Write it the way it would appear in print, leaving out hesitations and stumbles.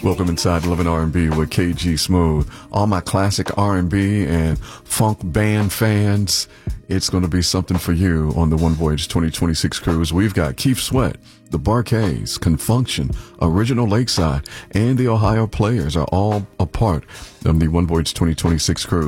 Welcome inside Living R&B with KG Smooth. All my classic R&B and funk band fans, it's going to be something for you on the One Voyage 2026 cruise. We've got Keith Sweat, the Bar-Kays, Confunction, Original Lakeside, and the Ohio Players are all a part of the One Voyage 2026 cruise.